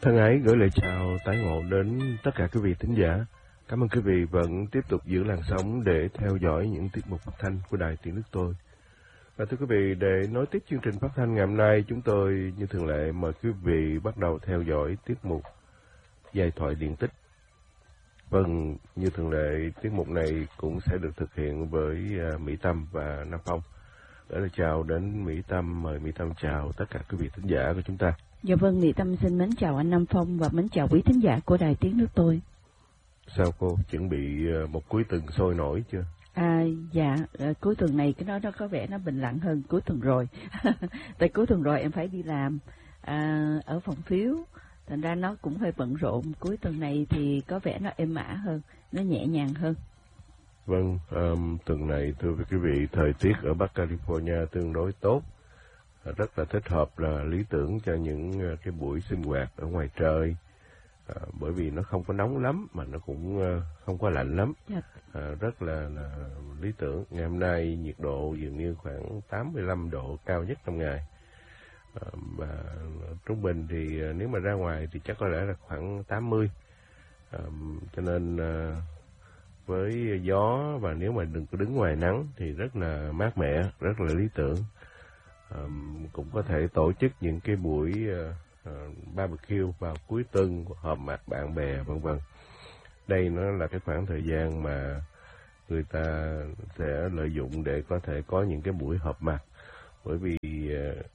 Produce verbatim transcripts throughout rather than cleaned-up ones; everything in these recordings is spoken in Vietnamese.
Thân ái gửi lời chào tái ngộ đến tất cả quý vị thính giả. Cảm ơn quý vị vẫn tiếp tục giữ làn sóng để theo dõi những tiết mục phát thanh của Đài Tiếng Nước Tôi. Và thưa quý vị, để nối tiếp chương trình phát thanh ngày hôm nay, chúng tôi như thường lệ mời quý vị bắt đầu theo dõi tiết mục Giai thoại điện tích. Vâng, như thường lệ, tiết mục này cũng sẽ được thực hiện với Mỹ Tâm và Nam Phong. Gửi lời chào đến Mỹ Tâm, mời Mỹ Tâm chào tất cả quý vị thính giả của chúng ta. Dạ vâng, Mỹ Tâm xin mến chào anh Nam Phong và mến chào quý thính giả của Đài Tiếng Nước Tôi. Sao cô, chuẩn bị một cuối tuần sôi nổi chưa? À, dạ, cuối tuần này cái đó nó có vẻ nó bình lặng hơn cuối tuần rồi. Tại cuối tuần rồi em phải đi làm à, ở phòng phiếu, thành ra nó cũng hơi bận rộn. Cuối tuần này thì có vẻ nó êm ả hơn, nó nhẹ nhàng hơn. Vâng, um, tuần này thưa quý vị, thời tiết ở Bắc California tương đối tốt, rất là thích hợp, là lý tưởng cho những cái buổi sinh hoạt ở ngoài trời, à, bởi vì nó không có nóng lắm mà nó cũng uh, không có lạnh lắm, à, rất là, là lý tưởng. Ngày hôm nay nhiệt độ dường như khoảng tám mươi lăm độ, cao nhất trong ngày, à, và trung bình thì nếu mà ra ngoài thì chắc có lẽ là khoảng tám mươi, à, cho nên uh, với gió và nếu mà đừng có đứng ngoài nắng thì rất là mát mẻ, rất là lý tưởng. Um, cũng có thể tổ chức những cái buổi uh, uh, barbecue vào cuối tuần, họp mặt bạn bè vân vân. Đây nó là cái khoảng thời gian mà người ta sẽ lợi dụng để có thể có những cái buổi họp mặt, bởi vì uh,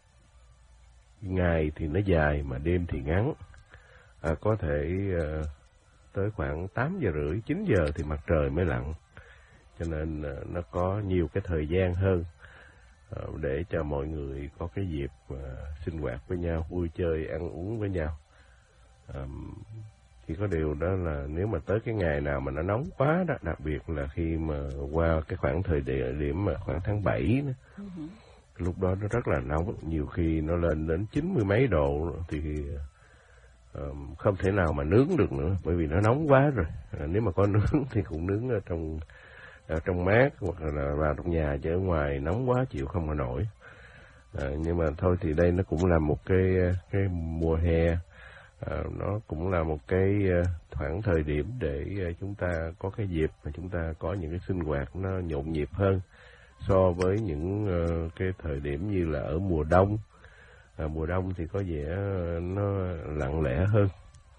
ngày thì nó dài mà đêm thì ngắn, à, có thể uh, tới khoảng tám giờ rưỡi, chín giờ thì mặt trời mới lặn, cho nên uh, nó có nhiều cái thời gian hơn để cho mọi người có cái dịp uh, sinh hoạt với nhau, vui chơi, ăn uống với nhau. Um, chỉ có điều đó là nếu mà tới cái ngày nào mà nó nóng quá đó, đặc biệt là khi mà qua cái khoảng thời điểm mà khoảng tháng bảy đó, uh-huh. lúc đó nó rất là nóng, nhiều khi nó lên đến chín mươi mấy độ thì um, không thể nào mà nướng được nữa, bởi vì nó nóng quá rồi. À, nếu mà có nướng thì cũng nướng ở trong ở trong mát hoặc là vào trong nhà, chứ ở ngoài nóng quá chịu không mà nổi. À, nhưng mà thôi thì đây nó cũng là một cái cái mùa hè, à, nó cũng là một cái khoảng thời điểm để chúng ta có cái dịp mà chúng ta có những cái sinh hoạt nó nhộn nhịp hơn so với những uh, cái thời điểm như là ở mùa đông. À, mùa đông thì có vẻ nó lặng lẽ hơn.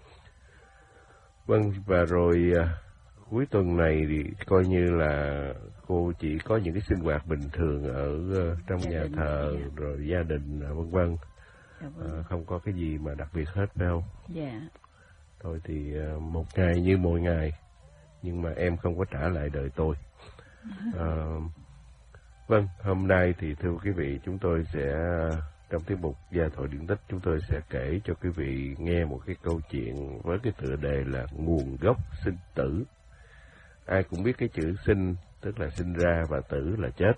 Vâng, và rồi uh, cuối tuần này thì coi như là cô chỉ có những cái sinh hoạt bình thường ở uh, trong gia nhà đình, thờ, dạ. rồi gia đình vân vân, dạ, vâng. à, không có cái gì mà đặc biệt hết phải không? Dạ. Thôi thì uh, một ngày như mỗi ngày, nhưng mà em không có trả lại đời tôi. À, vâng, hôm nay thì thưa quý vị, chúng tôi sẽ trong tiết mục Giai thoại điện tích, chúng tôi sẽ kể cho quý vị nghe một cái câu chuyện với cái tựa đề là nguồn gốc sinh tử. Ai cũng biết cái chữ sinh tức là sinh ra và tử là chết.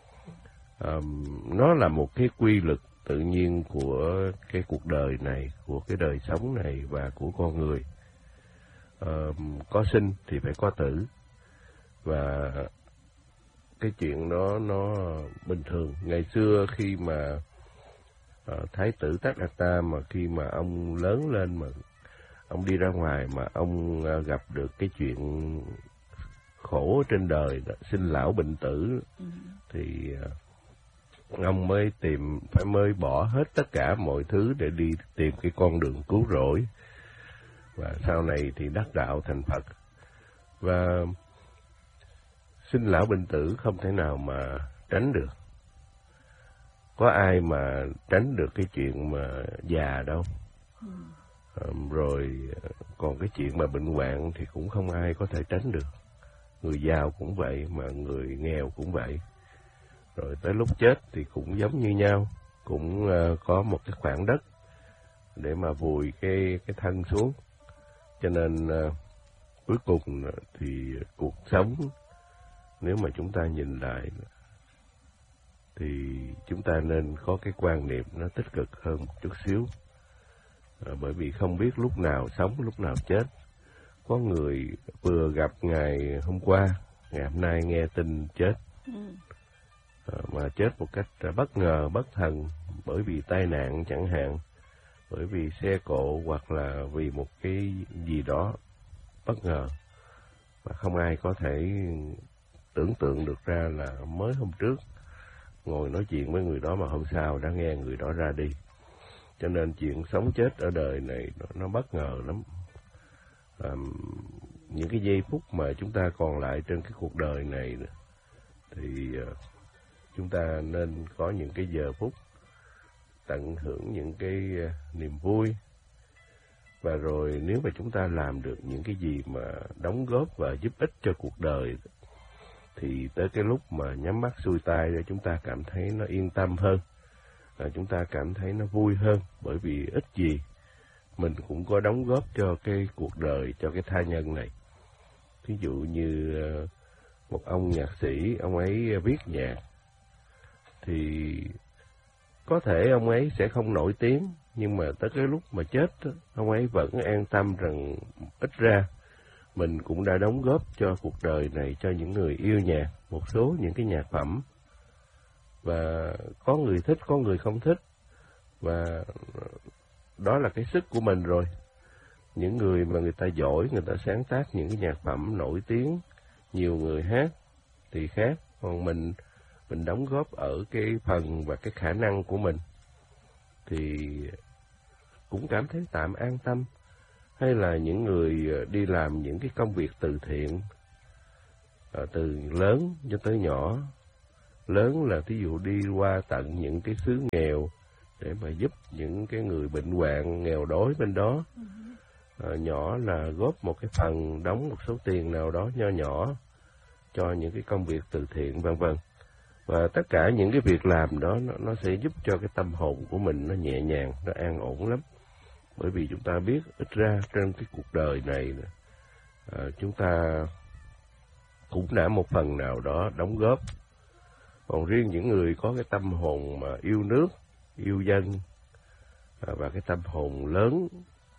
Um, nó là một cái quy luật tự nhiên của cái cuộc đời này, của cái đời sống này và của con người. Um, có sinh thì phải có tử, và cái chuyện đó nó bình thường. Ngày xưa khi mà uh, Thái tử Tất Đạt Ta mà khi mà ông lớn lên mà ông đi ra ngoài mà ông uh, gặp được cái chuyện khổ trên đời đó, sinh lão bệnh tử, ừ. thì uh, ông mới tìm phải mới bỏ hết tất cả mọi thứ để đi tìm cái con đường cứu rỗi, và sau này thì đắc đạo thành Phật. Và sinh lão bệnh tử không thể nào mà tránh được, có ai mà tránh được cái chuyện mà già đâu, ừ. um, rồi còn cái chuyện mà bệnh hoạn thì cũng không ai có thể tránh được. Người giàu cũng vậy, mà người nghèo cũng vậy. Rồi tới lúc chết thì cũng giống như nhau, cũng uh, có một cái khoảng đất để mà vùi cái cái thân xuống. Cho nên uh, cuối cùng thì cuộc sống, nếu mà chúng ta nhìn lại thì chúng ta nên có cái quan niệm nó tích cực hơn một chút xíu, à, bởi vì không biết lúc nào sống, lúc nào chết. Có người vừa gặp ngày hôm qua, ngày hôm nay nghe tin chết, ừ. à, mà chết một cách bất ngờ, bất thần, bởi vì tai nạn chẳng hạn, bởi vì xe cộ hoặc là vì một cái gì đó bất ngờ mà không ai có thể tưởng tượng được ra là mới hôm trước ngồi nói chuyện với người đó mà hôm sau đã nghe người đó ra đi. Cho nên chuyện sống chết ở đời này nó, nó bất ngờ lắm. À, những cái giây phút mà chúng ta còn lại trên cái cuộc đời này thì uh, chúng ta nên có những cái giờ phút tận hưởng những cái uh, niềm vui. Và rồi nếu mà chúng ta làm được những cái gì mà đóng góp và giúp ích cho cuộc đời thì tới cái lúc mà nhắm mắt xuôi tay để chúng ta cảm thấy nó yên tâm hơn, à, chúng ta cảm thấy nó vui hơn, bởi vì ít gì mình cũng có đóng góp cho cái cuộc đời, cho cái tha nhân này. Ví dụ như một ông nhạc sĩ, ông ấy viết nhạc thì có thể ông ấy sẽ không nổi tiếng, nhưng mà tới cái lúc mà chết ông ấy vẫn an tâm rằng ít ra mình cũng đã đóng góp cho cuộc đời này, cho những người yêu nhạc một số những cái nhạc phẩm. Và có người thích, có người không thích, và đó là cái sức của mình rồi. Những người mà người ta giỏi, người ta sáng tác những cái nhạc phẩm nổi tiếng, nhiều người hát thì khác, còn mình mình đóng góp ở cái phần và cái khả năng của mình thì cũng cảm thấy tạm an tâm. Hay là những người đi làm những cái công việc từ thiện, từ lớn cho tới nhỏ. Lớn là ví dụ đi qua tận những cái xứ nghèo để mà giúp những cái người bệnh hoạn nghèo đói bên đó. À, nhỏ là góp một cái phần, đóng một số tiền nào đó nho nhỏ cho những cái công việc từ thiện vân vân. Và tất cả những cái việc làm đó nó, nó sẽ giúp cho cái tâm hồn của mình nó nhẹ nhàng, nó an ổn lắm. Bởi vì chúng ta biết ít ra trên cái cuộc đời này à, chúng ta cũng đã một phần nào đó đóng góp. Còn riêng những người có cái tâm hồn mà yêu nước, yêu dân à, và cái tâm hồn lớn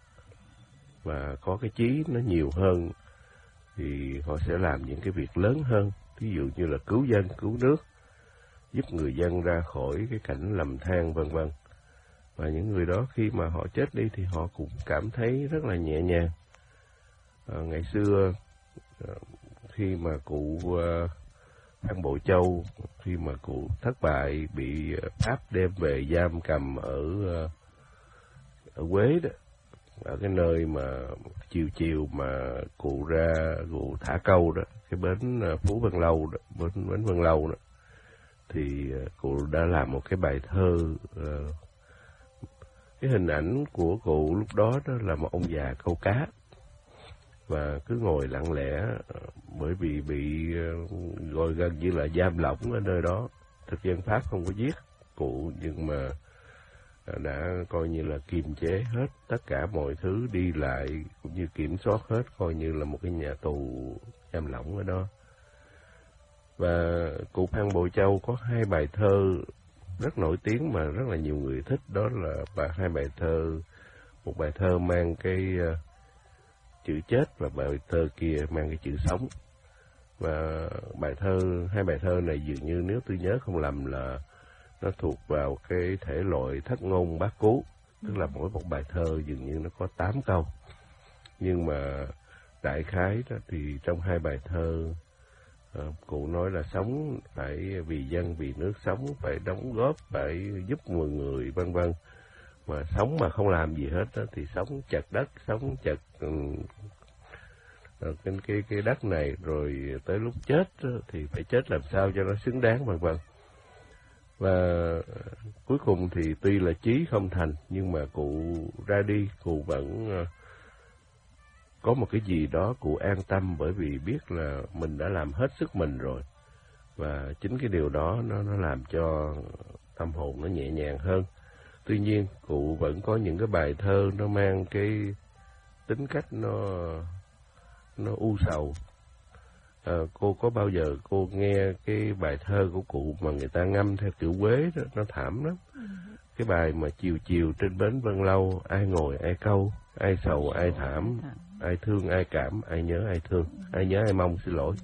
và có cái chí nó nhiều hơn thì họ sẽ làm những cái việc lớn hơn. Ví dụ như là cứu dân, cứu nước, giúp người dân ra khỏi cái cảnh lầm than vân vân. Và những người đó khi mà họ chết đi thì họ cũng cảm thấy rất là nhẹ nhàng. À, ngày xưa à, khi mà cụ à, Phan Bội Châu, khi mà cụ thất bại bị Pháp đem về giam cầm ở ở Quế đó, ở cái nơi mà chiều chiều mà cụ ra cụ thả câu đó, cái bến Phú Vân Lâu đó, bến bến Vân Lâu đó, thì cụ đã làm một cái bài thơ. Uh, cái hình ảnh của cụ lúc đó đó là một ông già câu cá và cứ ngồi lặng lẽ, bởi vì bị gọi gần như là giam lỏng ở nơi đó. Thực dân Pháp không có giết cụ, nhưng mà đã coi như là kiềm chế hết tất cả mọi thứ đi lại, cũng như kiểm soát hết, coi như là một cái nhà tù giam lỏng ở đó. Và cụ Phan Bội Châu có hai bài thơ rất nổi tiếng mà rất là nhiều người thích, đó là bài hai bài thơ, một bài thơ mang cái uh, chữ chết và bài thơ kia mang cái chữ sống. Và bài thơ, hai bài thơ này dường như nếu tôi nhớ không lầm là nó thuộc vào cái thể loại thất ngôn bát cú, tức là mỗi một bài thơ dường như nó có tám câu. Nhưng mà đại khái đó thì trong hai bài thơ À, cụ nói là sống phải vì dân vì nước, sống phải đóng góp, phải giúp mọi người vân vân. Mà sống mà không làm gì hết đó, thì sống chật đất, sống chật um, cái cái cái đất này, rồi tới lúc chết đó, thì phải chết làm sao cho nó xứng đáng vân vân. Và cuối cùng thì tuy là chí không thành, nhưng mà cụ ra đi, cụ vẫn uh, có một cái gì đó cụ an tâm, bởi vì biết là mình đã làm hết sức mình rồi. Và chính cái điều đó nó nó làm cho tâm hồn nó nhẹ nhàng hơn. Tuy nhiên cụ vẫn có những cái bài thơ nó mang cái tính cách nó nó u sầu. À, cô có bao giờ cô nghe cái bài thơ của cụ mà người ta ngâm theo kiểu Quế đó, nó thảm lắm. Cái bài mà chiều chiều trên bến Vân Lâu, ai ngồi ai câu, ai sầu ai thảm, ai thương ai cảm, ai nhớ ai thương, ai nhớ ai mong, xin lỗi.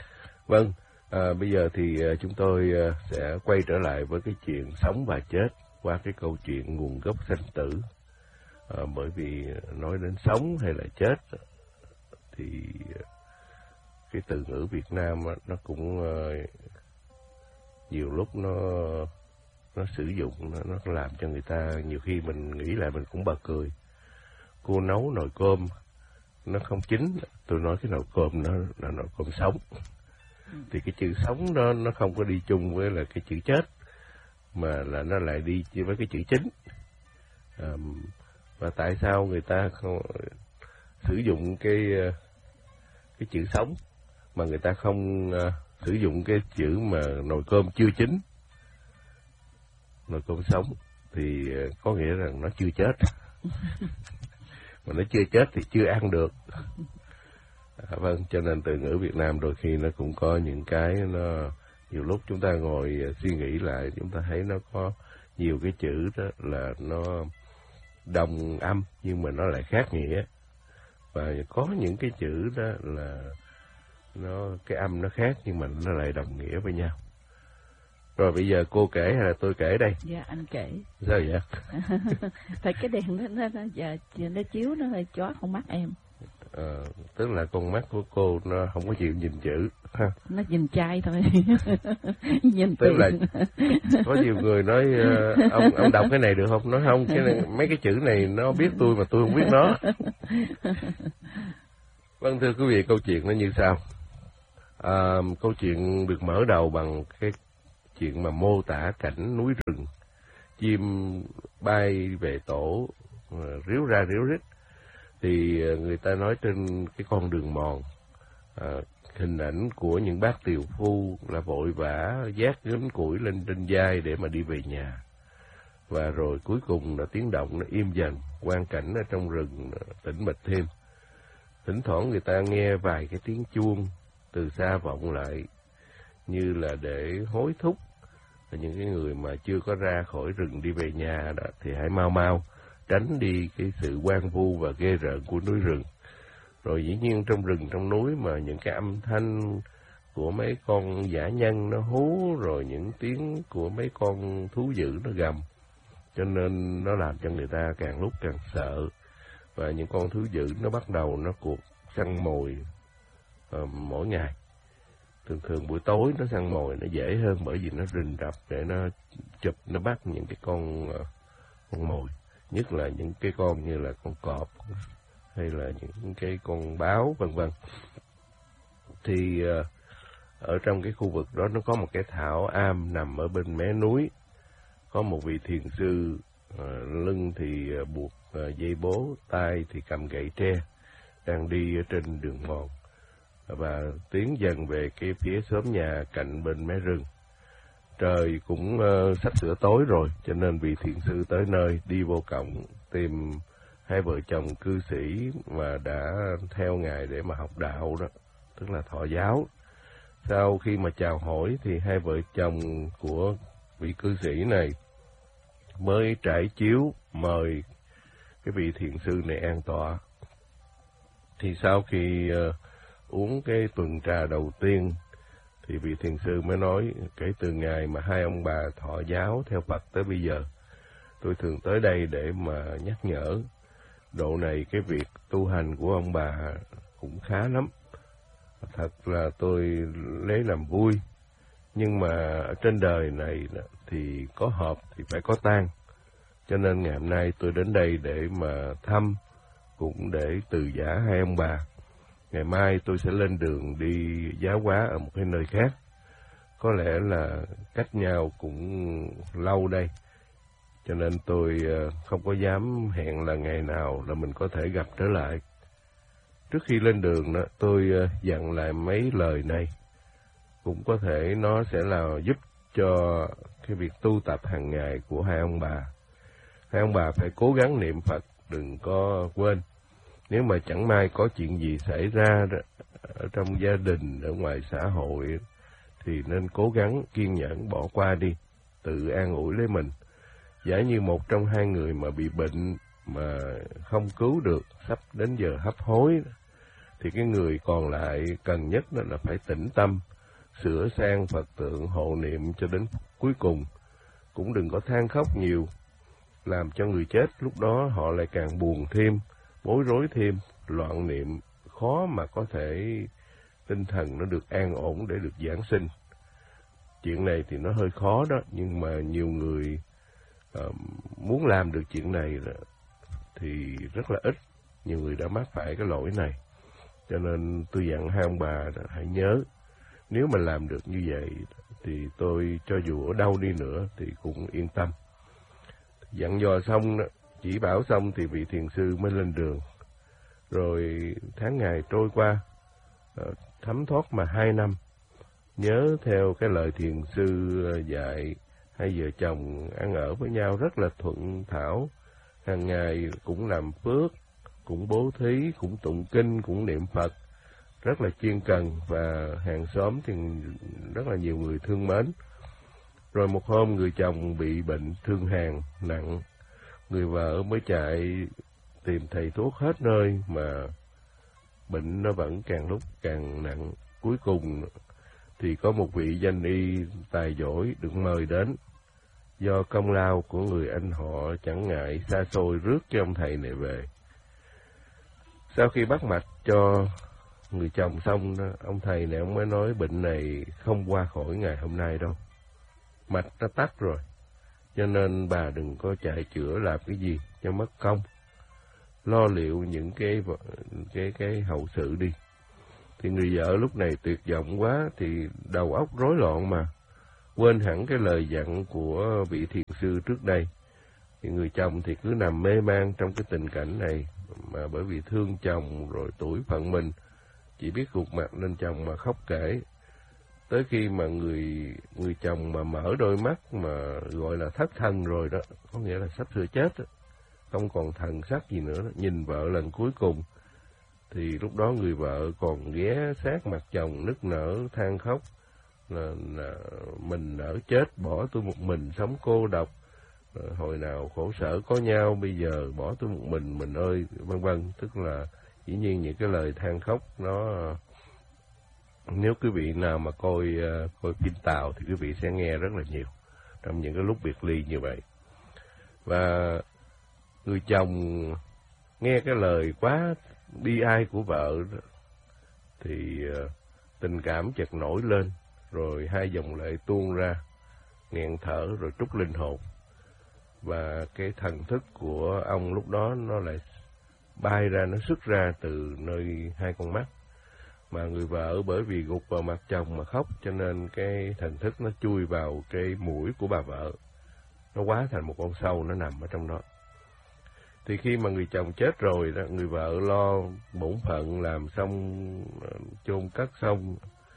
Vâng, à, bây giờ thì chúng tôi sẽ quay trở lại với cái chuyện sống và chết. qua cái câu chuyện nguồn gốc sanh tử. À, bởi vì nói đến sống hay là chết thì cái từ ngữ Việt Nam nó cũng uh, nhiều lúc nó nó sử dụng nó, nó làm cho người ta nhiều khi mình nghĩ lại mình cũng bật cười. Cô nấu nồi cơm nó không chín, tôi nói cái nồi cơm nó là nồi cơm sống, thì cái chữ sống đó nó không có đi chung với là cái chữ chết, mà là nó lại đi với cái chữ chín. À, và tại sao người ta không sử dụng cái cái chữ sống mà người ta không uh, sử dụng cái chữ mà nồi cơm chưa chín, nồi cơm sống, thì uh, có nghĩa rằng nó chưa chết. Mà nó chưa chết thì chưa ăn được. À, vâng, cho nên từ ngữ Việt Nam đôi khi nó cũng có những cái nó nhiều lúc chúng ta ngồi uh, suy nghĩ lại, chúng ta thấy nó có nhiều cái chữ đó là nó đồng âm nhưng mà nó lại khác nghĩa, và có những cái chữ đó là nó cái âm nó khác nhưng mà nó lại đồng nghĩa với nhau. Rồi bây giờ cô kể hay là tôi kể đây? Dạ anh kể. Sao vậy? Tại cái đèn nó nó nó, giờ, nó chiếu nó hơi chói con mắt em. À, tức là con mắt của cô nó không có chịu nhìn chữ ha. Nó nhìn chai thôi. Nhìn tức là có nhiều người nói uh, ông ông đọc cái này được không? Nói không, cái này, mấy cái chữ này nó biết tôi mà tôi không biết nó. Vâng, thưa quý vị, câu chuyện nó như sau. À, câu chuyện được mở đầu bằng cái chuyện mà mô tả cảnh núi rừng, chim bay về tổ, ríu ra ríu rít. Thì người ta nói trên cái con đường mòn, à, hình ảnh của những bác tiều phu là vội vã vác gánh củi lên trên vai để mà đi về nhà. Và rồi cuối cùng là tiếng động nó im dần, quang cảnh ở trong rừng tĩnh mịch thêm. Thỉnh thoảng người ta nghe vài cái tiếng chuông từ xa vọng lại, như là để hối thúc những cái người mà chưa có ra khỏi rừng đi về nhà đó thì hãy mau mau tránh đi cái sự hoang vu và ghê rợn của núi rừng. Rồi dĩ nhiên trong rừng trong núi mà những cái âm thanh của mấy con dã nhân nó hú, rồi những tiếng của mấy con thú dữ nó gầm, cho nên nó làm cho người ta càng lúc càng sợ. Và những con thú dữ nó bắt đầu nó cuộc săn mồi uh, mỗi ngày. Thường thường buổi tối nó săn mồi nó dễ hơn, bởi vì nó rình rập để nó chụp, nó bắt những cái con uh, con mồi, nhất là những cái con như là con cọp hay là những cái con báo vân vân. Thì uh, ở trong cái khu vực đó nó có một cái thảo am nằm ở bên mé núi, có một vị thiền sư, uh, lưng thì uh, buộc uh, dây bố, tay thì cầm gậy tre, đang đi ở trên đường mòn và tiến dần về cái phía xóm nhà cạnh bên mé rừng. Trời cũng uh, sắp sửa tối rồi, cho nên vị thiền sư tới nơi, đi vô cổng tìm hai vợ chồng cư sĩ mà đã theo ngài để mà học đạo đó, tức là thọ giáo. Sau khi mà chào hỏi thì hai vợ chồng của vị cư sĩ này mới trải chiếu mời cái vị thiền sư này an tọa. Thì sau khi uh, uống cái tuần trà đầu tiên thì vị thiền sư mới nói, kể từ ngày mà hai ông bà thọ giáo theo Phật tới bây giờ, tôi thường tới đây để mà nhắc nhở. Độ này cái việc tu hành của ông bà cũng khá lắm. Thật là tôi lấy làm vui. Nhưng mà ở trên đời này thì có hợp thì phải có tan. Cho nên ngày hôm nay tôi đến đây để mà thăm, cũng để từ giả hai ông bà. Ngày mai tôi sẽ lên đường đi giáo hóa ở một cái nơi khác. Có lẽ là cách nhau cũng lâu đây, cho nên tôi không có dám hẹn là ngày nào là mình có thể gặp trở lại. Trước khi lên đường đó, tôi dặn lại mấy lời này. Cũng có thể nó sẽ là giúp cho cái việc tu tập hàng ngày của hai ông bà. Hai ông bà phải cố gắng niệm Phật, đừng có quên. Nếu mà chẳng may có chuyện gì xảy ra đó, ở trong gia đình, ở ngoài xã hội, thì nên cố gắng kiên nhẫn bỏ qua đi, tự an ủi lấy mình. Giả như một trong hai người mà bị bệnh mà không cứu được, sắp đến giờ hấp hối, thì cái người còn lại cần nhất đó là phải tĩnh tâm, sửa sang Phật tượng hộ niệm cho đến cuối cùng, cũng đừng có than khóc nhiều, làm cho người chết lúc đó họ lại càng buồn thêm, bối rối thêm, loạn niệm, khó mà có thể tinh thần nó được an ổn để được giảng sinh. Chuyện này thì nó hơi khó đó, nhưng mà nhiều người uh, muốn làm được chuyện này thì rất là ít, nhiều người đã mắc phải cái lỗi này. Cho nên tôi dặn hai ông bà hãy nhớ, nếu mà làm được như vậy thì tôi cho dù ở đâu đi nữa thì cũng yên tâm. Dặn dò xong, chỉ bảo xong thì vị thiền sư mới lên đường. Rồi tháng ngày trôi qua, thấm thoát mà hai năm, nhớ theo cái lời thiền sư dạy, hai vợ chồng ăn ở với nhau rất là thuận thảo, hàng ngày cũng làm phước, cũng bố thí, cũng tụng kinh, cũng niệm Phật, rất là chuyên cần, và hàng xóm thì rất là nhiều người thương mến. Rồi một hôm người chồng bị bệnh thương hàn nặng, người vợ mới chạy tìm thầy thuốc hết nơi mà bệnh nó vẫn càng lúc càng nặng. Cuối cùng thì có một vị danh y tài giỏi được mời đến, do công lao của người anh họ chẳng ngại xa xôi rước cho ông thầy này về. Sau khi bắt mạch cho người chồng xong, ông thầy này ông mới nói bệnh này không qua khỏi ngày hôm nay đâu, mạch nó tắt rồi, cho nên bà đừng có chạy chữa làm cái gì cho mất công, lo liệu những cái cái cái hậu sự đi. Thì người vợ lúc này tuyệt vọng quá, thì đầu óc rối loạn mà quên hẳn cái lời dặn của vị thiền sư trước đây. Thì người chồng thì cứ nằm mê man trong cái tình cảnh này, mà bởi vì thương chồng rồi tuổi phận mình, chỉ biết gục mặt lên chồng mà khóc kể. Tới khi mà người người chồng mà mở đôi mắt mà gọi là thất thần rồi đó, có nghĩa là sắp sửa chết đó, không còn thần sắc gì nữa đó. Nhìn vợ lần cuối cùng thì lúc đó người vợ còn ghé sát mặt chồng nức nở than khóc là, là mình nỡ chết, bỏ tôi một mình sống cô độc, hồi nào khổ sở có nhau, bây giờ bỏ tôi một mình mình ơi, vân vân. Tức là dĩ nhiên những cái lời than khóc nó, nếu quý vị nào mà coi coi phim Tàu thì quý vị sẽ nghe rất là nhiều trong những cái lúc biệt ly như vậy. Và người chồng nghe cái lời quá bi ai của vợ thì tình cảm chợt nổi lên, rồi hai dòng lệ tuôn ra, nghẹn thở rồi trút linh hồn. Và cái thần thức của ông lúc đó nó lại bay ra, nó xuất ra từ nơi hai con mắt. Mà người vợ bởi vì gục vào mặt chồng mà khóc, cho nên cái thần thức nó chui vào cái mũi của bà vợ, nó hóa thành một con sâu, nó nằm ở trong đó. Thì khi mà người chồng chết rồi đó, người vợ lo bổn phận làm xong, chôn cất xong,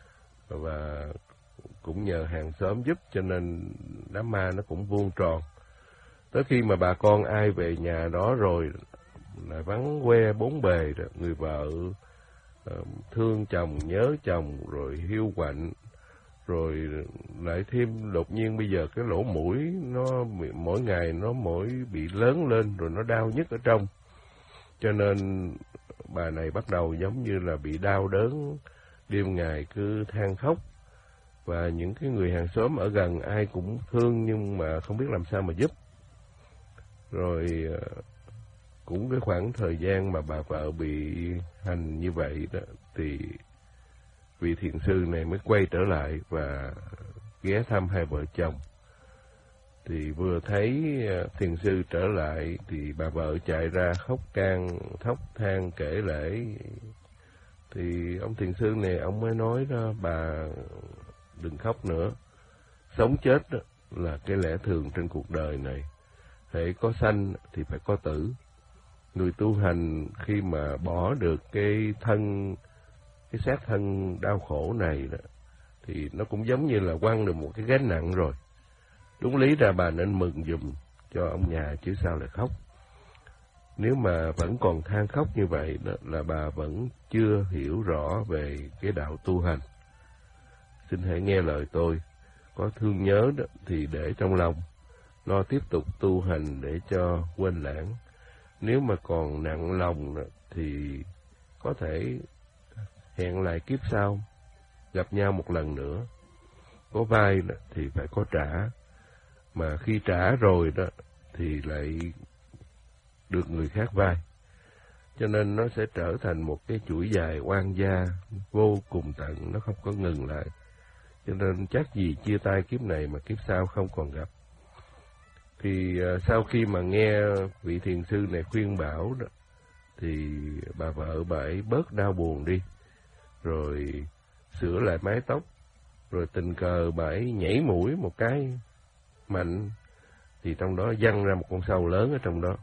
và cũng nhờ hàng xóm giúp, cho nên đám ma nó cũng vuông tròn. Tới khi mà bà con ai về nhà đó rồi, lại vắng que bốn bề đó, người vợ uh, thương chồng, nhớ chồng, rồi hiu quạnh, rồi lại thêm đột nhiên bây giờ cái lỗ mũi nó mỗi ngày nó mỗi bị lớn lên, rồi nó đau nhức ở trong, cho nên bà này bắt đầu giống như là bị đau đớn, đêm ngày cứ than khóc. Và những cái người hàng xóm ở gần ai cũng thương, nhưng mà không biết làm sao mà giúp. Rồi cũng cái khoảng thời gian mà bà vợ bị hành như vậy đó, thì vị thiền sư này mới quay trở lại và ghé thăm hai vợ chồng. Thì vừa thấy thiền sư trở lại thì bà vợ chạy ra khóc can, thóc than kể lể. Thì ông thiền sư này ông mới nói đó, bà đừng khóc nữa, sống chết đó là cái lẽ thường trên cuộc đời này, hễ có sanh thì phải có tử. Người tu hành khi mà bỏ được cái thân, cái xác thân đau khổ này đó, thì nó cũng giống như là quăng được một cái gánh nặng rồi. Đúng lý ra bà nên mừng giùm cho ông nhà chứ sao lại khóc. Nếu mà vẫn còn than khóc như vậy đó, là bà vẫn chưa hiểu rõ về cái đạo tu hành. Xin hãy nghe lời tôi, có thương nhớ đó thì để trong lòng, lo tiếp tục tu hành để cho quên lãng. Nếu mà còn nặng lòng đó, thì có thể hẹn lại kiếp sau, gặp nhau một lần nữa. Có vai đó thì phải có trả. mà khi trả rồi đó thì lại được người khác vay. Cho nên nó sẽ trở thành một cái chuỗi dài oan gia vô cùng tận, nó không có ngừng lại. Cho nên chắc gì chia tay kiếp này mà kiếp sau không còn gặp. Thì uh, sau khi mà nghe vị thiền sư này khuyên bảo đó, thì bà vợ bà ấy bớt đau buồn đi, rồi sửa lại mái tóc, rồi tình cờ bà ấy nhảy mũi một cái mạnh, thì trong đó văng ra một con sâu lớn ở trong đó.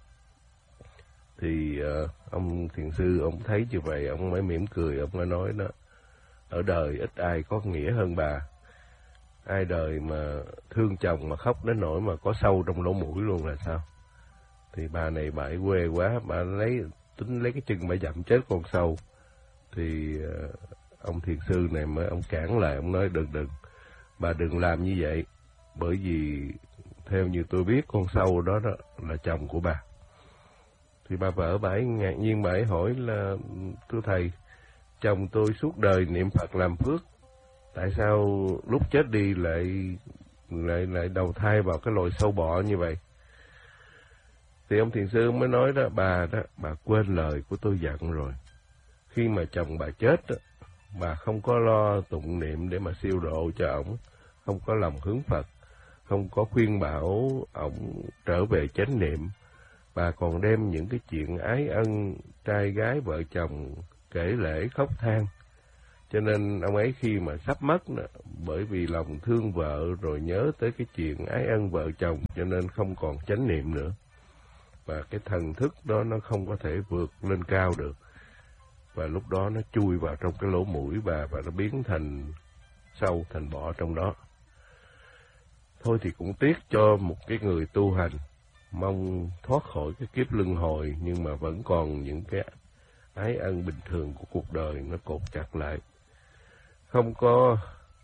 Thì uh, ông thiền sư ông thấy như vậy, ông mới mỉm cười, ông mới nói đó: ở đời ít ai có nghĩa hơn bà. Ai đời mà thương chồng mà khóc đến nỗi mà có sâu trong lỗ mũi luôn là sao? Thì bà này bà ấy quê quá, bà lấy tính lấy cái chân bà dặm chết con sâu. Thì uh, ông thiền sư này mới ông cản lại, ông nói: đừng đừng, bà đừng làm như vậy, bởi vì theo như tôi biết con sâu đó, đó là chồng của bà. Thì bà vợ bà ấy ngạc nhiên, bà ấy hỏi là: thưa thầy, chồng tôi suốt đời niệm Phật làm phước, tại sao lúc chết đi lại lại lại đầu thai vào cái loài sâu bọ như vậy? Thì ông thiền sư mới nói đó: bà đó, bà quên lời của tôi dặn rồi. Khi mà chồng bà chết đó, bà không có lo tụng niệm để mà siêu độ cho ổng, không có lòng hướng Phật, không có khuyên bảo ổng trở về chánh niệm. Bà còn đem những cái chuyện ái ân trai gái vợ chồng kể lể khóc than. Cho nên ông ấy khi mà sắp mất đó, bởi vì lòng thương vợ rồi nhớ tới cái chuyện ái ân vợ chồng, cho nên không còn chánh niệm nữa. Và cái thần thức đó nó không có thể vượt lên cao được. Và lúc đó nó chui vào trong cái lỗ mũi bà và nó biến thành sâu, thành bọ trong đó. Thôi thì cũng tiếc cho một cái người tu hành mong thoát khỏi cái kiếp luân hồi, nhưng mà vẫn còn những cái ái ân bình thường của cuộc đời nó cột chặt lại. Không có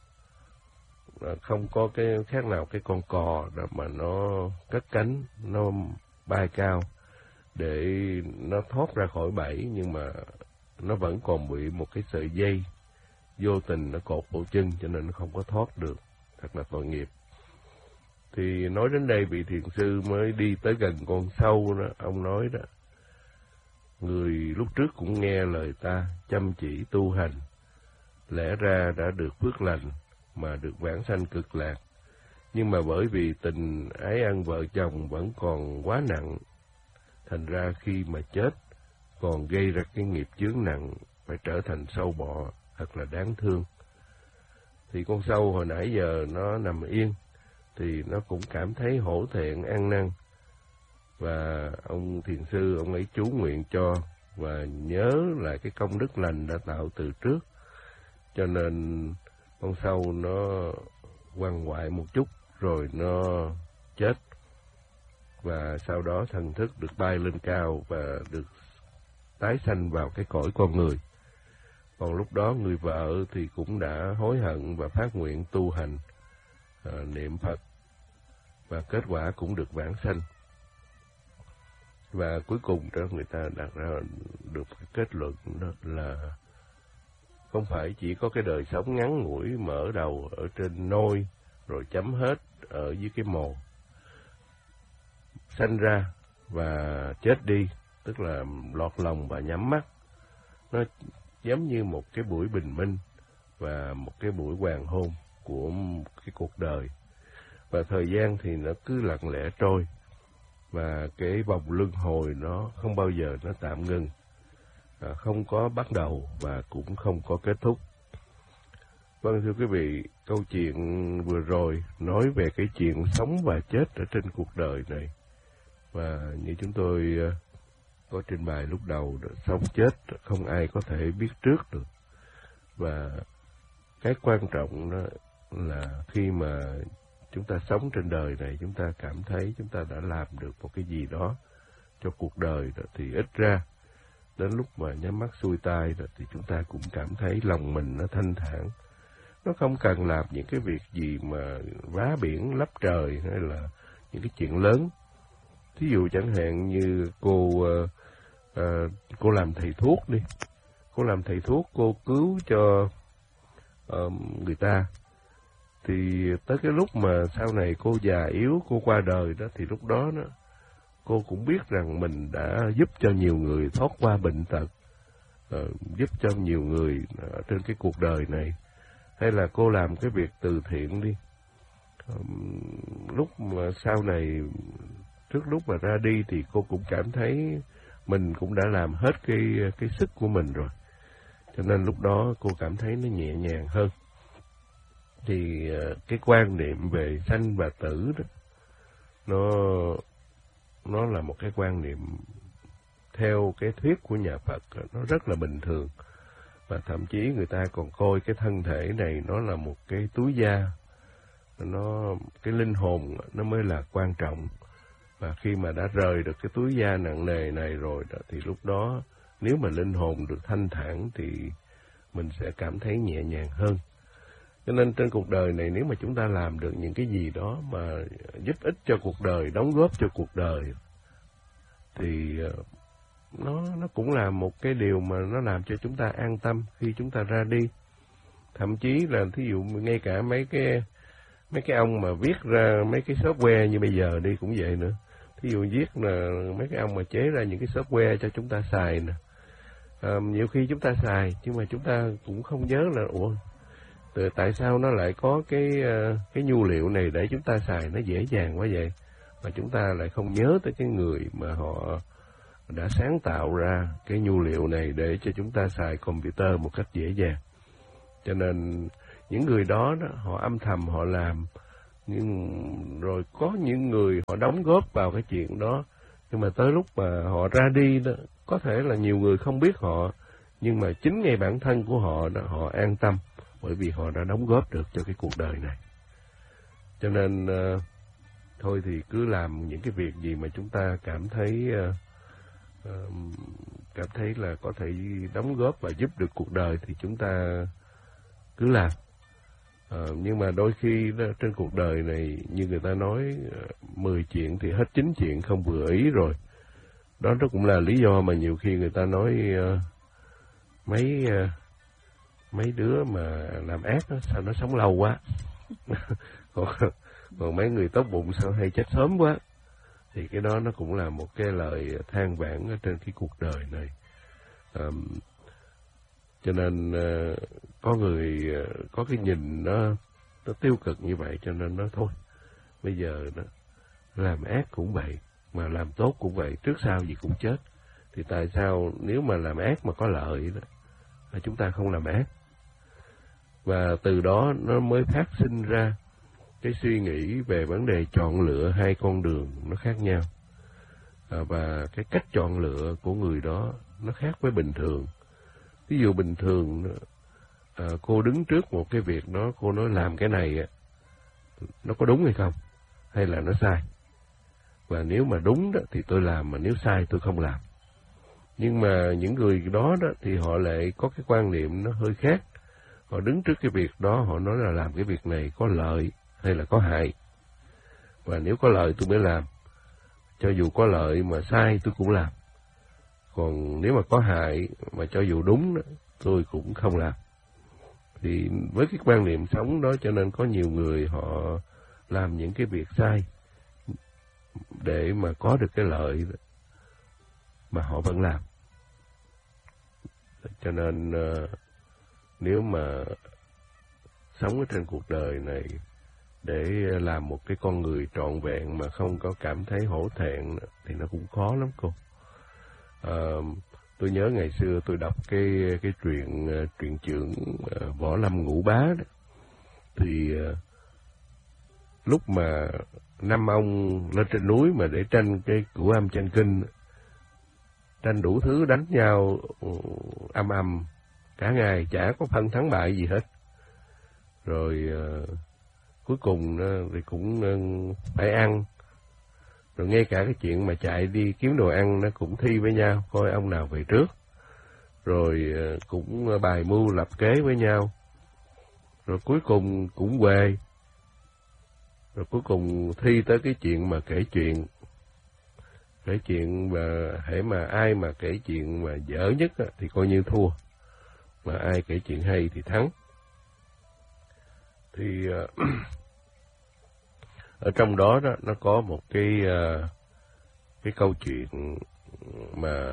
không có cái khác nào cái con cò đó mà nó cất cánh, nó bay cao để nó thoát ra khỏi bẫy, nhưng mà nó vẫn còn bị một cái sợi dây vô tình nó cột cổ chân, cho nên nó không có thoát được. Thật là tội nghiệp. Thì nói đến đây, vị thiền sư mới đi tới gần con sâu đó. Ông nói đó: người lúc trước cũng nghe lời ta, chăm chỉ tu hành, lẽ ra đã được phước lành mà được vãng sanh cực lạc. Nhưng mà bởi vì tình ái ân vợ chồng vẫn còn quá nặng, thành ra khi mà chết còn gây ra cái nghiệp chướng nặng, phải trở thành sâu bọ, thật là đáng thương. Thì con sâu hồi nãy giờ nó nằm yên, thì nó cũng cảm thấy hổ thẹn ăn năn. Và ông thiền sư, ông ấy chú nguyện cho và nhớ lại cái công đức lành đã tạo từ trước. Cho nên con sâu nó quằn quại một chút, rồi nó chết. Và sau đó thần thức được bay lên cao và được tái sanh vào cái cõi con người. Còn lúc đó người vợ thì cũng đã hối hận và phát nguyện tu hành, à, niệm Phật, và kết quả cũng được vãng sanh. Và cuối cùng đó người ta đặt ra được cái kết luận đó là không phải chỉ có cái đời sống ngắn ngủi mở đầu ở trên nôi rồi chấm hết ở dưới cái mồ, sanh ra và chết đi, tức là lọt lòng và nhắm mắt. Nó giống như một cái buổi bình minh và một cái buổi hoàng hôn của cái cuộc đời. Và thời gian thì nó cứ lặng lẽ trôi, và cái vòng luân hồi nó không bao giờ nó tạm ngừng, à, không có bắt đầu và cũng không có kết thúc. Vâng, thưa quý vị, câu chuyện vừa rồi nói về cái chuyện sống và chết ở trên cuộc đời này. Và như chúng tôi có trình bày lúc đầu, sống chết không ai có thể biết trước được. Và cái quan trọng đó là khi mà chúng ta sống trên đời này, chúng ta cảm thấy chúng ta đã làm được một cái gì đó cho cuộc đời đó, thì ít ra đến lúc mà nhắm mắt xuôi tai rồi thì chúng ta cũng cảm thấy lòng mình nó thanh thản. Nó không cần làm những cái việc gì mà vá biển lấp trời hay là những cái chuyện lớn. Thí dụ chẳng hạn như cô uh, uh, cô làm thầy thuốc đi, cô làm thầy thuốc, cô cứu cho uh, người ta, thì tới cái lúc mà sau này cô già yếu, cô qua đời đó, thì lúc đó đó cô cũng biết rằng mình đã giúp cho nhiều người thoát qua bệnh tật, uh, giúp cho nhiều người uh, trên cái cuộc đời này. Hay là cô làm cái việc từ thiện đi. Um, lúc mà sau này, trước lúc mà ra đi thì cô cũng cảm thấy mình cũng đã làm hết cái cái sức của mình rồi. Cho nên lúc đó cô cảm thấy nó nhẹ nhàng hơn. Thì uh, cái quan niệm về sanh và tử đó, nó nó là một cái quan niệm theo cái thuyết của nhà Phật, nó rất là bình thường. Và thậm chí người ta còn coi cái thân thể này nó là một cái túi da, nó cái linh hồn nó mới là quan trọng. Và khi mà đã rời được cái túi da nặng nề này rồi đó, thì lúc đó nếu mà linh hồn được thanh thản thì mình sẽ cảm thấy nhẹ nhàng hơn. Cho nên trên cuộc đời này, nếu mà chúng ta làm được những cái gì đó mà giúp ích cho cuộc đời, đóng góp cho cuộc đời, thì nó nó cũng là một cái điều mà nó làm cho chúng ta an tâm khi chúng ta ra đi. Thậm chí là thí dụ ngay cả mấy cái mấy cái ông mà viết ra mấy cái software như bây giờ đi cũng vậy nữa. Thí dụ viết là mấy cái ông mà chế ra những cái software cho chúng ta xài nè. À, nhiều khi chúng ta xài nhưng mà chúng ta cũng không nhớ là ủa tại sao nó lại có cái cái nhu liệu này để chúng ta xài nó dễ dàng quá vậy, mà chúng ta lại không nhớ tới cái người mà họ đã sáng tạo ra cái nhu liệu này để cho chúng ta xài computer một cách dễ dàng. Cho nên những người đó, đó họ âm thầm họ làm, nhưng rồi có những người họ đóng góp vào cái chuyện đó, nhưng mà tới lúc mà họ ra đi đó, có thể là nhiều người không biết họ, nhưng mà chính ngay bản thân của họ đó, họ an tâm bởi vì họ đã đóng góp được cho cái cuộc đời này. Cho nên uh, thôi thì cứ làm những cái việc gì mà chúng ta cảm thấy uh, uh, cảm thấy là có thể đóng góp và giúp được cuộc đời thì chúng ta cứ làm. Uh, nhưng mà đôi khi đó, trên cuộc đời này như người ta nói uh, mười chuyện thì hết chín chuyện không vừa ý rồi. Đó nó cũng là lý do mà nhiều khi người ta nói uh, mấy uh, mấy đứa mà làm ác đó, sao nó sống lâu quá. còn, còn mấy người tốt bụng sao hay chết sớm quá. Thì cái đó nó cũng là một cái lời than vãn ở trên cái cuộc đời này. Um, cho nên uh, có người uh, có cái nhìn nó, nó tiêu cực như vậy, cho nên nó thôi bây giờ nó làm ác cũng vậy mà làm tốt cũng vậy, trước sau gì cũng chết. Thì tại sao nếu mà làm ác mà có lợi đó là chúng ta không làm ác? Và từ đó nó mới phát sinh ra cái suy nghĩ về vấn đề chọn lựa hai con đường nó khác nhau. À, và cái cách chọn lựa của người đó nó khác với bình thường. Ví dụ bình thường à, cô đứng trước một cái việc đó, cô nói làm cái này nó có đúng hay không, hay là nó sai. Và nếu mà đúng đó thì tôi làm, mà nếu sai tôi không làm. Nhưng mà những người đó đó thì họ lại có cái quan niệm nó hơi khác. Họ đứng trước cái việc đó, họ nói là làm cái việc này có lợi hay là có hại. Và nếu có lợi tôi mới làm. Cho dù có lợi mà sai tôi cũng làm. Còn nếu mà có hại mà cho dù đúng đó, tôi cũng không làm. Thì với cái quan niệm sống đó cho nên có nhiều người họ làm những cái việc sai để mà có được cái lợi đó, mà họ vẫn làm. Cho nên uh, nếu mà sống ở trên cuộc đời này để làm một cái con người trọn vẹn mà không có cảm thấy hổ thẹn thì nó cũng khó lắm cô. À, tôi nhớ ngày xưa tôi đọc cái cái truyện truyện trưởng uh, Võ Lâm Ngũ Bá đó. Thì uh, lúc mà năm ông lên trên núi mà để tranh cái Cửu Âm Tranh Kinh, tranh đủ thứ đánh nhau uh, âm âm cả ngày, chả có phân thắng bại gì hết. Rồi uh, cuối cùng uh, thì cũng uh, phải ăn. Rồi ngay cả cái chuyện mà chạy đi kiếm đồ ăn nó cũng thi với nhau, coi ông nào về trước. Rồi uh, cũng bài mưu lập kế với nhau. Rồi cuối cùng cũng về. Rồi cuối cùng thi tới cái chuyện mà kể chuyện. Kể chuyện mà hễ mà ai mà kể chuyện mà dở nhất á, thì coi như thua. Mà ai kể chuyện hay thì thắng. Thì uh, ở trong đó, đó nó có một cái uh, cái câu chuyện mà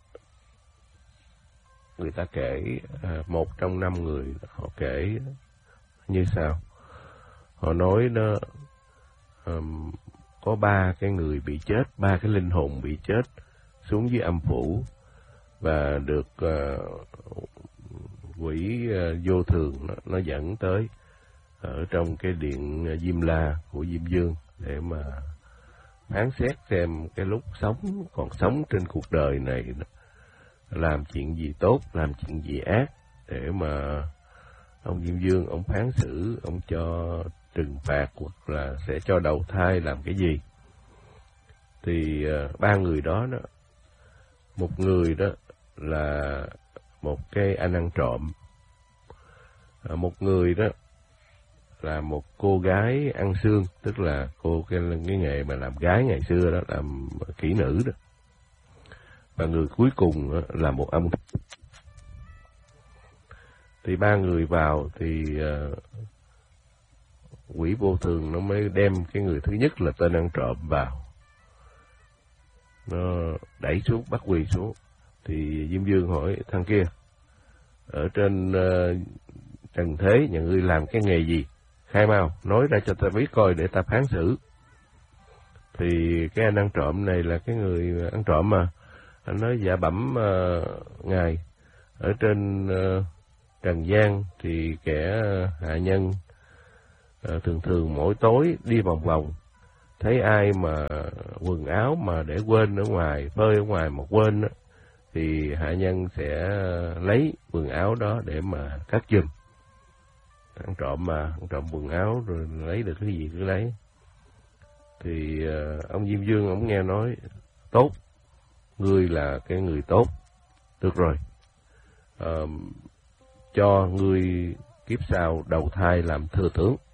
người ta kể, uh, một trong năm người họ kể như sau. Họ nói nó um, có ba cái người bị chết, ba cái linh hồn bị chết xuống dưới âm phủ và được uh, quỷ uh, vô thường nó, nó dẫn tới ở trong cái điện Diêm La của Diêm Dương để mà phán xét xem cái lúc sống, còn sống trên cuộc đời này làm chuyện gì tốt, làm chuyện gì ác, để mà ông Diêm Dương ông phán xử, ông cho trừng phạt hoặc là sẽ cho đầu thai làm cái gì. Thì uh, ba người đó đó, một người đó là một cái anh ăn trộm, uh, một người đó là một cô gái ăn xương, tức là cô cái, cái nghề mà làm gái ngày xưa đó, làm kỹ nữ đó, và người cuối cùng đó là một ông. Thì ba người vào thì uh, quỷ vô thường nó mới đem cái người thứ nhất là tên ăn trộm vào, nó đẩy xuống, bắt quỳ xuống. Thì Diêm Dương hỏi thằng kia, ở trên uh, trần thế nhà ngươi làm cái nghề gì, khai mau nói ra cho ta biết coi để ta phán xử. Thì cái anh ăn trộm này là cái người ăn trộm mà, anh nói dạ bẩm uh, ngài, ở trên uh, trần gian thì kẻ uh, hạ nhân uh, thường thường mỗi tối đi vòng vòng, thấy ai mà quần áo mà để quên ở ngoài, phơi ở ngoài mà quên đó, thì hạ nhân sẽ lấy quần áo đó để mà cắt giùm. Ăn trộm mà, ăn trộm quần áo rồi lấy được cái gì cứ lấy. Thì uh, ông Diêm Dương ông nghe nói, tốt, ngươi là cái người tốt, được rồi, uh, cho ngươi kiếp sau đầu thai làm thừa tướng,